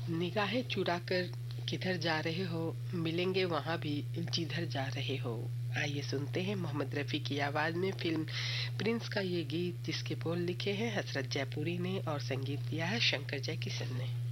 निगाहें चुरा कर किधर जा रहे हो, मिलेंगे वहां भी जिधर जा रहे हो। आइए सुनते हैं मोहम्मद रफ़ी की आवाज में फिल्म प्रिंस का ये गीत, जिसके बोल लिखे हैं हसरत जयपुरी ने और संगीत दिया है शंकर जयकिशन ने।